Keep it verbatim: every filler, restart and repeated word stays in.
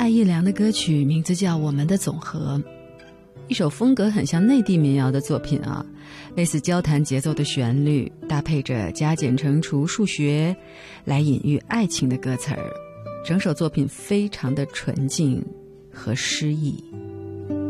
艾怡良的歌曲名字叫《我们的总和》，一首风格很像内地民谣的作品啊，类似交谈节奏的旋律，搭配着加减乘除数学来隐喻爱情的歌词儿，整首作品非常的纯净和诗意。